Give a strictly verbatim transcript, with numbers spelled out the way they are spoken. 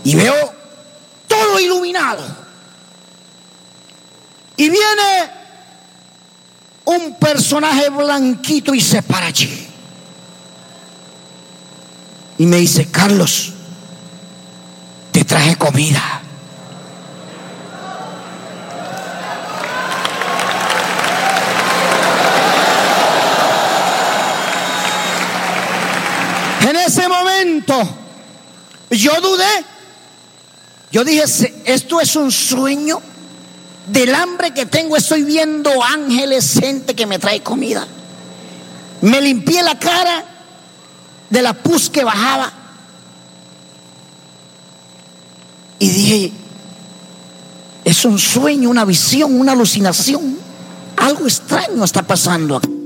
y veo todo iluminado. Y viene un personaje blanquito y se para allí. Y me dice: Carlos, te traje comida. En ese momento yo dudé. Yo dije: esto es un sueño. Del hambre que tengo estoy viendo ángeles, gente que me trae comida. Me limpié la cara de la pus que bajaba y dije: es un sueño, una visión, una alucinación. Algo extraño está pasando aquí.